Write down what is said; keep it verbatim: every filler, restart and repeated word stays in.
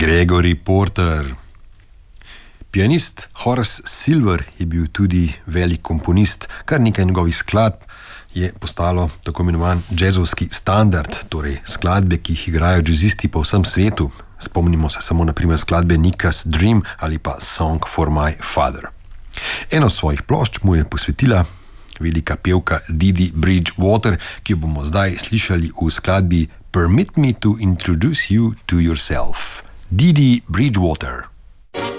Gregory Porter. Pianist Horace Silver je bil tudi velik komponist, kar nekaj njegovih skladb je postalo tako imenovan jazzovski standard, torej skladbe, ki jih igrajo jazzisti po vsem svetu. Spomnimo se samo na primer skladbe Nika's Dream ali pa Song for my Father. Eno svojih plošč mu je posvetila velika pevka Didi Bridgewater, ki jo bomo zdaj slišali v skladbi Permit me to introduce you to yourself. Didi Bridgewater.